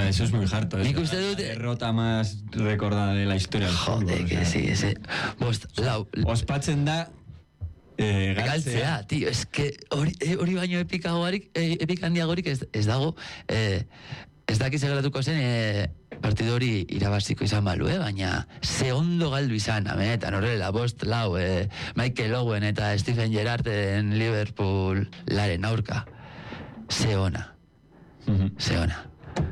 eso es muy harto. Nik uste dut... Derrota más recordada de la historia del fútbol. Jode, que sí, ese... Bost, lau... Ospatzen da... galtzea, tío, es que hori baino epikandiagorik ez dago, ez dakiz egalatuko zen partidu hori irabaziko izan balu, baina ze ondo galdu izan, eta horrela, bost, lau, Michael Owen eta Stephen Gerrarden Liverpool laren aurka, ze ona, ze ona.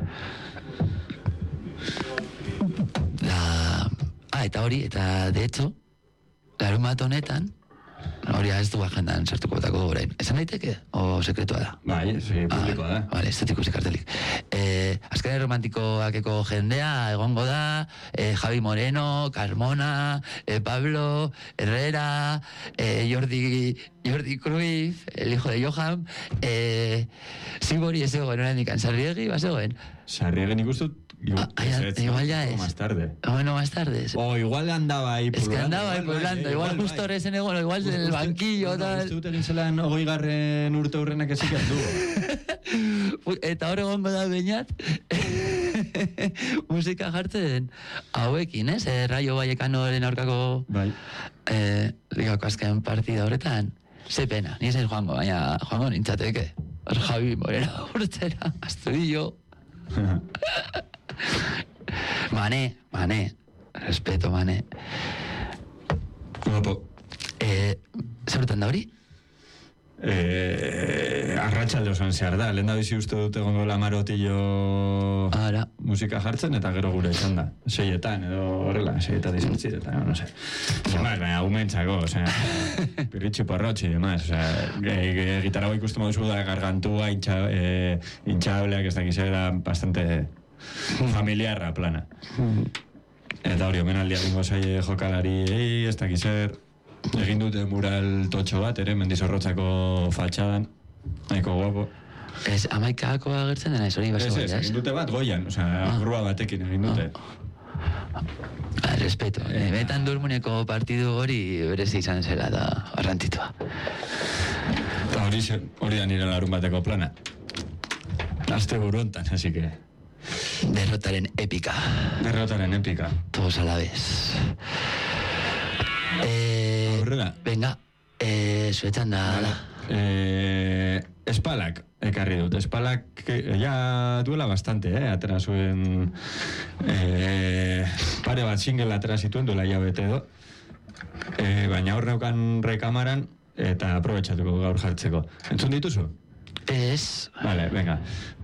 Eta hori, eta de hecho, larunbat honetan, hori ez du agendan sartuko batako orain. Esan daiteke? O sekretua da? Bai, publikoa da. Vale, ez dut ikusi kartelik. Azkaren romantikoakeko jendea egongo da, Javi Moreno, Carmona, Pablo, Herrera, Jordi Cruyff, el hijo de Johan, Zibori ez egoen oraindik, Sarriegi, bazegoen? Sarriegi nik uste igual ya es. Más tarde. Bueno, más tarde. O igual andaba ahí pululando. Es que andaba ahí pululando. Igual justo hori zen egon, igual en el banquillo. Uste dut egin zelan 20. urte hurrenak ezik du. Eta hor egongo da beinat. Musika jartzen hauekin, ez? Rayo Vallecanoren aurkako... Bai. Ligako azken partida horretan. Ze pena, ni ez joango, baina joango nintzateke. Javi Moreno urtera, Astudillo... Mané, respeto, Mané. Guapo. Zerretan da hori? Arratsalde osoan zehar da, lehen da bizi uste dute gondola marotillo musika jartzen, eta gero gure izan da. 6etan, edo horrela, 6etan izan no sé. Demás, baina umentzako, o sea, pirritxi porrotxi, demás, o sea, gitarra ikusten moduzu da gargantua, hinxableak, ez dakiz, era bastante familiarra plana. Eta hori, omenaldia bingo zaie jokalari, ez dakiz, egin dute mural totxo bat, Mendizorrotzako fatxadan, nahiko guapo. Ez, 11ako agertzen dena, ez hori baso ez? Egin dute bat goian, grua batekin egin dute. Respeto, betan Dortmundeko partidu hori berezi izan zela da garrantzitsua. Eta hori da nire larun bateko plana. Aste buru hontan, así que... Derrotaren epika. Todos a la vez. Horrela. Venga, zuetan da. Espalak ekarri dut. Espalak ya duela bastante, atera zuen pare bat single atera zituen duela ya bete edo. Baina horreukan rekamaran eta aprobetxatuko gaur jartzeko. Entzun dituzu? Ez. Vale, venga.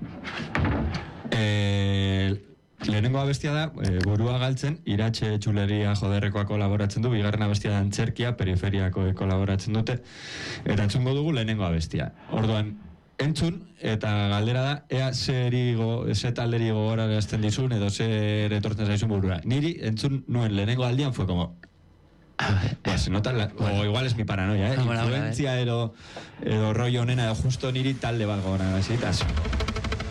Lehenengo abestia da, burua galtzen, Iratxe Txuleria Joderrekoa kolaboratzen du, bigarren abestia da Antzerkia, Periferiako kolaboratzen dute, eta entzungo dugu lehenengo abestia. Orduan, entzun, eta galdera da, ea ze talderi gogora gazten dizun, edo zer etortzen zaizun burura. Niri, entzun nuen lehenengo aldian, fue como... se nota o igual es mi paranoia, influencia edo rollo honena, justo niri talde bat gogora gazitaz.